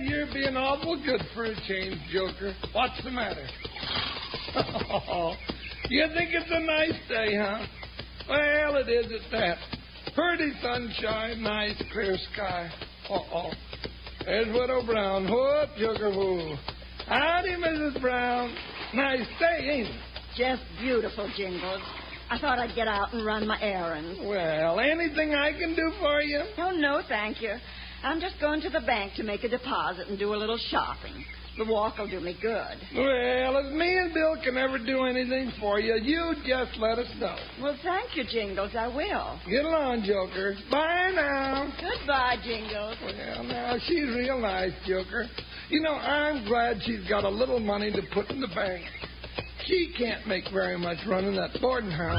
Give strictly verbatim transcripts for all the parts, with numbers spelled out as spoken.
you're being awful good for a change, Joker. What's the matter? You think it's a nice day, huh? Well, it is at that. Pretty sunshine, nice clear sky. Uh-oh. There's Widow Brown. Whoop, Joker, whoo. Howdy, Missus Brown. Nice day, ain't it? Just beautiful, Jingles. I thought I'd get out and run my errands. Well, anything I can do for you? Oh, no, thank you. I'm just going to the bank to make a deposit and do a little shopping. The walk will do me good. Well, if me and Bill can ever do anything for you, you just let us know. Well, thank you, Jingles. I will. Get along, Joker. Bye now. Goodbye, Jingles. Well, now, she's real nice, Joker. You know, I'm glad she's got a little money to put in the bank. She can't make very much running that boarding house.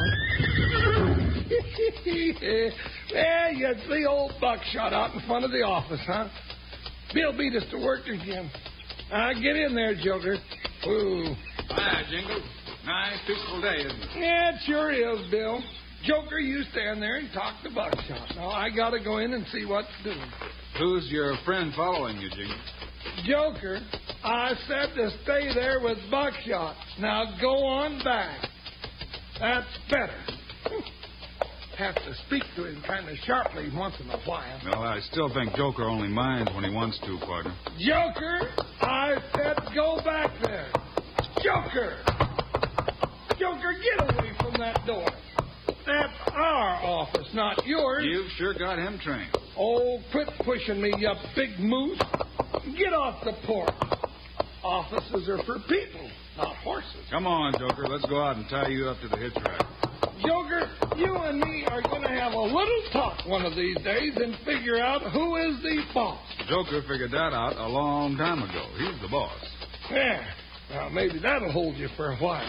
Well, you see old Buckshot out in front of the office, huh? Bill beat us to work again. Uh, get in there, Joker. Ooh. Hi, Jingles. Nice, peaceful day, isn't it? Yeah, it sure is, Bill. Joker, you stand there and talk to Buckshot. Now, I got to go in and see what's doing. Who's your friend following you, Jingles? Joker, I said to stay there with Buckshot. Now, go on back. That's better. Have to speak to him kind of sharply once in a while. Well, I still think Joker only minds when he wants to, partner. Joker, I said go back there. Joker! Joker, get away from that door. That's our office, not yours. You've sure got him trained. Oh, quit pushing me, you big moose. Get off the porch. Offices are for people, not horses. Come on, Joker. Let's go out and tie you up to the hitch rack. Joker, you and me are going to have a little talk one of these days and figure out who is the boss. Joker figured that out a long time ago. He's the boss. Yeah. Now, maybe that'll hold you for a while.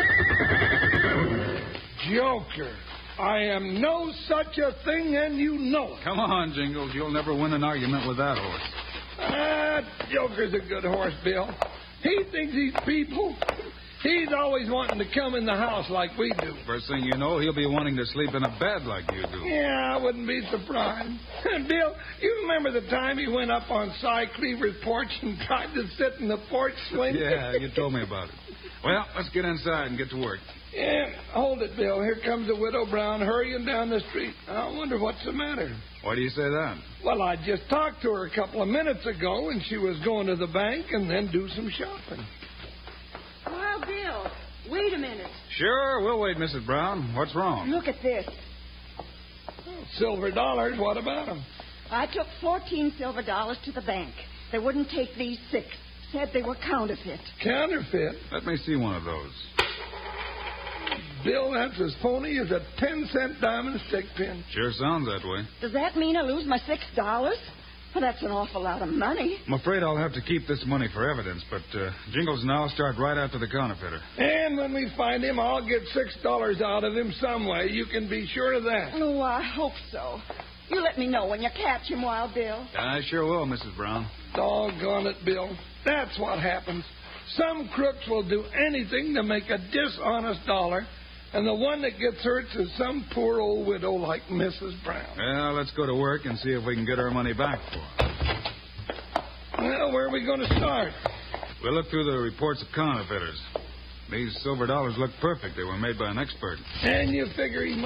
Joker, I am no such a thing, and you know it. Come on, Jingles. You'll never win an argument with that horse. Ah, Joker's a good horse, Bill. He thinks he's people. He's always wanting to come in the house like we do. First thing you know, he'll be wanting to sleep in a bed like you do. Yeah, I wouldn't be surprised. Bill, you remember the time he went up on Cy Cleaver's porch and tried to sit in the porch swing? Yeah, you told me about it. Well, let's get inside and get to work. Yeah, hold it, Bill. Here comes the Widow Brown hurrying down the street. I wonder what's the matter. Why do you say that? Well, I just talked to her a couple of minutes ago, and she was going to the bank and then do some shopping. Well, Bill, wait a minute. Sure, we'll wait, Missus Brown. What's wrong? Look at this. Oh, silver dollars, what about them? I took fourteen silver dollars to the bank. They wouldn't take these six. Said they were counterfeit. Counterfeit? Let me see one of those. Bill, that's as phony as a ten-cent diamond stick pin. Sure sounds that way. Does that mean I lose my six dollars? Well, that's an awful lot of money. I'm afraid I'll have to keep this money for evidence, but uh, Jingles and I'll start right after the counterfeiter. And when we find him, I'll get six dollars out of him some way. You can be sure of that. Oh, I hope so. You let me know when you catch him, Wild Bill. I sure will, Missus Brown. Doggone it, Bill. That's what happens. Some crooks will do anything to make a dishonest dollar, and the one that gets hurt is some poor old widow like Missus Brown. Well, let's go to work and see if we can get our money back for her. Well, where are we going to start? We'll look through the reports of counterfeiters. These silver dollars look perfect. They were made by an expert. And you figure he